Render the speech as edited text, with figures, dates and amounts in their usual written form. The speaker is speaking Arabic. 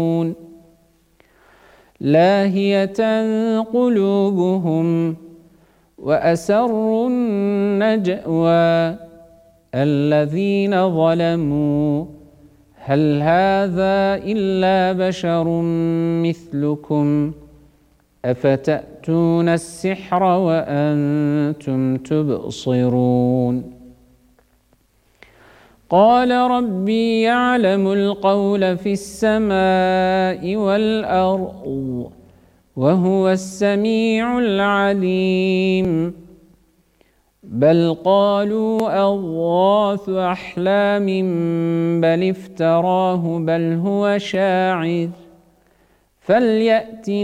لاهية قلوبهم وأسروا النجوى الذين ظلموا هل هذا إلا بشر مثلكم أفتأتون السحر وأنتم تبصرون قال ربي يعلم القول في السماء والأرض وهو السميع العليم بل قالوا أضغاث أحلام بل افتراه بل هو شاعر فليأتنا